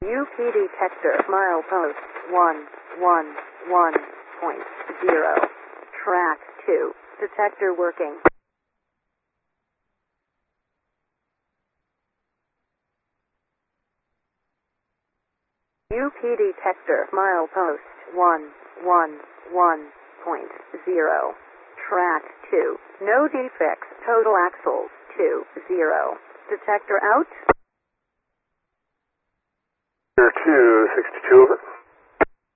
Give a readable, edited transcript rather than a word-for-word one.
UP detector milepost 111.0. Track 2. Detector working. UP detector milepost 111.0. Track 2. No defects. Total axles 20. Detector out. 262 over.